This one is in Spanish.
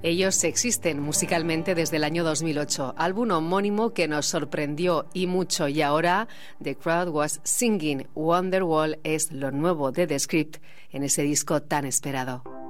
Ellos existen musicalmente desde el año 2008, álbum homónimo que nos sorprendió y mucho, y ahora The Crowd Was Singing Wonderwall es lo nuevo de The Script en ese disco tan esperado.